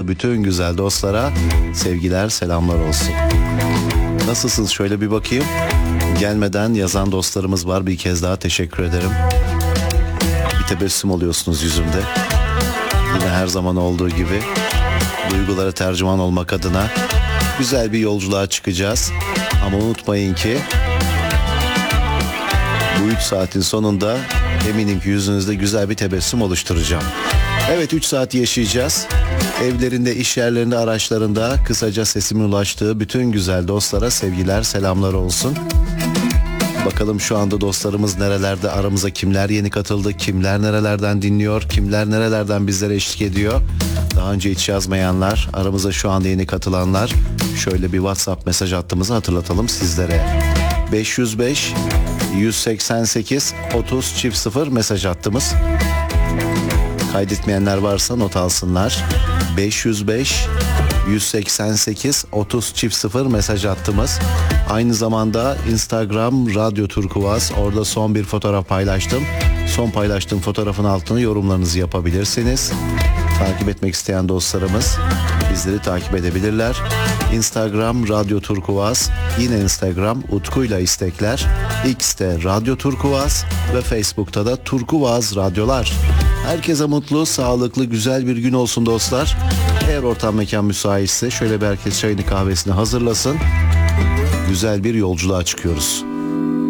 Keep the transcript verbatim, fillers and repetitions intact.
ulaştığı bütün güzel dostlara sevgiler, selamlar olsun. Nasılsınız? Şöyle bir bakayım. Gelmeden yazan dostlarımız var. Bir kez daha teşekkür ederim. Bir tebessüm oluyorsunuz yüzümde. Yine her zaman olduğu gibi duygulara tercüman olmak adına güzel bir yolculuğa çıkacağız. Ama unutmayın ki bu üç saatin sonunda eminim ki yüzünüzde güzel bir tebessüm oluşturacağım. Evet, üç saat yaşayacağız. Evlerinde, iş yerlerinde, araçlarında kısaca sesimin ulaştığı bütün güzel dostlara sevgiler, selamlar olsun. Bakalım şu anda dostlarımız nerelerde, aramıza kimler yeni katıldı, kimler nerelerden dinliyor, kimler nerelerden bizlere eşlik ediyor. Daha önce hiç yazmayanlar, aramıza şu anda yeni katılanlar, şöyle bir WhatsApp mesaj hattımızı hatırlatalım sizlere. beş yüz beş yüz seksen sekiz otuz çift sıfır mesaj hattımız. Kaydetmeyenler varsa not alsınlar. beş yüz beş yüz seksen sekiz otuz çift sıfır mesaj hattımız. Aynı zamanda Instagram Radyo Turkuaz, orada son bir fotoğraf paylaştım. Son paylaştığım fotoğrafın altına yorumlarınızı yapabilirsiniz. Takip etmek isteyen dostlarımız bizleri takip edebilirler. Instagram Radyo Turkuaz, yine Instagram Utku'yla istekler, X'te Radyo Turkuaz ve Facebook'ta da Turkuaz Radyolar. Herkese mutlu, sağlıklı, güzel bir gün olsun dostlar. Eğer ortam mekan müsaitse şöyle bir herkes çayını kahvesini hazırlasın. Güzel bir yolculuğa çıkıyoruz.